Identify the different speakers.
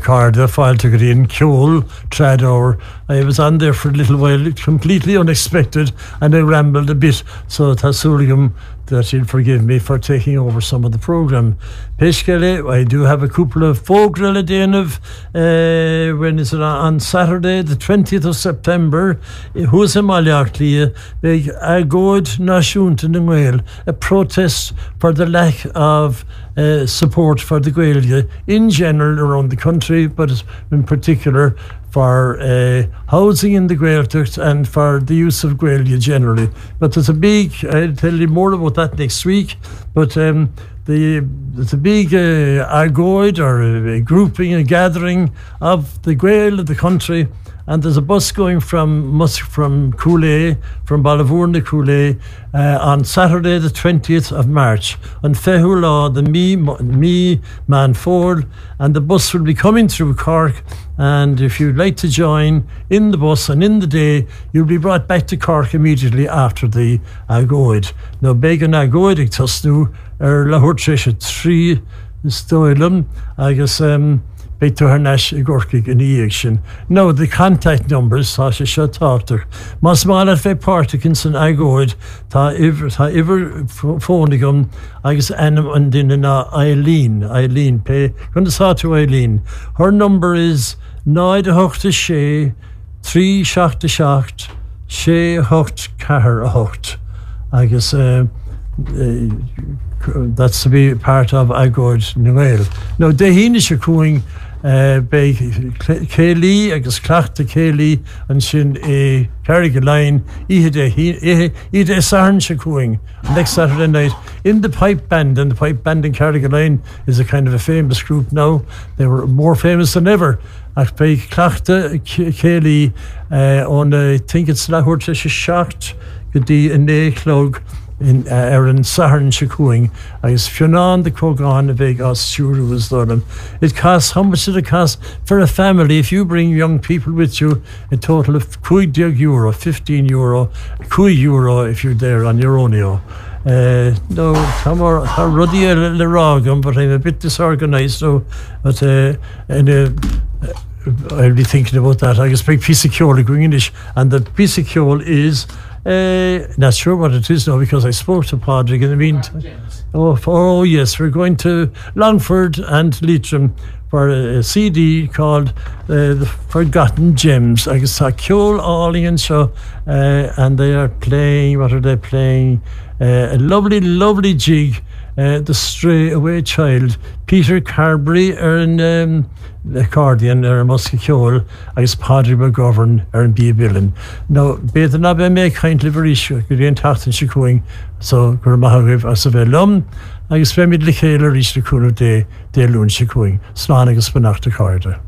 Speaker 1: Carda, Faltagri and Kjol, Trador. I was on there for a little while, completely unexpected, and I rambled a bit, so Tassurigum that you'll forgive me for taking over some of the programme. Peshkele, I do have a couple of Fogral Adenov, when is it on Saturday, the 20th of September, who's a Maliaklia, big Agod Nashuntan and Whale, a protest for the lack of support for the Gaeilge in general around the country, but in particular for housing in the Gaeltacht and for the use of Gaeilge generally. But there's a big, I'll tell you more about that next week, but there's a big argoid or a grouping, a gathering of the Gael of the country, and there's a bus going from Cooley, from Balavourne to Cooley, on Saturday the 20th of March on Fehula, the me Manford, and the bus will be coming through Cork, and if you'd like to join in the bus and in the day, you'll be brought back to Cork immediately after the Agoid. Now Began Agoid ag tasnú lahor trisha 3 stoilum agus Beto Hernash Gorkig in Eaction. Now the contact numbers Sasha Shatarter. Masmala fe Partickinson Agoid ta iver phonigum agus anam and in Eileen pay gonna saw to Eileen. Her number is 986 3 She hocht Cahar hocht. I guess that's to be part of Agoid Noel. Now the Hinish cooing by Kelly, agus Clachta Kelly, and Shin Carrigan Line, Ida Sarn Shakuing next Saturday night in the Pipe Band, and the Pipe Band in Carrigan Line is a kind of a famous group now. They were more famous than ever. At by Clachta Kelly, on I think it's Lahort Shocked, Gadi and Clog. In Aaron Saharn Shakuing, as Fionan the Kogan of Vegas Shuru was done. It costs, how much did it cost for a family if you bring young people with you? A total of €15, €2 if you're there on your own. No, I'm ruddy Leragum, but I'm a bit disorganized, so but I'll be thinking about that. I guess big piece of Kjol going English, and the piece of Kjol is not sure what it is now because I spoke to Padraig in the meantime. Oh yes, we're going to Longford and Leitrim for a CD called The Forgotten Gems. I guess Kjol Alling show, and they are playing. What are they playing? A lovely jig. The Stray Away Child, Peter Carberry an accordion a Muskie Kjol, agus Padraig McGovern an B. Billen. Now, better not be make kindly very sure, good in Tartan Shakuing, so Gurmahagiv as a velum, agus Femid Likela reached the Kuno de Lun Shakuing, Slan agus Banachta Carter.